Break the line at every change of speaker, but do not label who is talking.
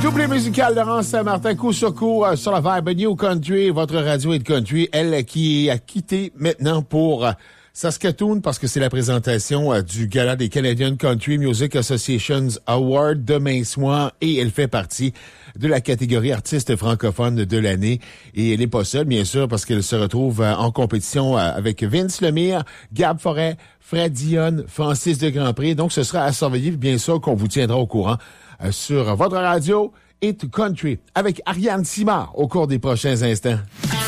Doublé musical, Laurence Saint-Martin, coup sur coup, sur la vibe New Country. Votre radio est de country, elle qui a quitté maintenant pour Saskatoon parce que c'est la présentation du gala des Canadian Country Music Associations Award demain soir et elle fait partie de la catégorie artiste francophone de l'année. Et elle n'est pas seule, bien sûr, parce qu'elle se retrouve en compétition avec Vince Lemire, Gab Forêt, Fred Dionne, Francis de Grandpré. Donc, ce sera à surveiller, bien sûr, qu'on vous tiendra au courant sur votre radio et Country avec Ariane Simard au cours des prochains instants.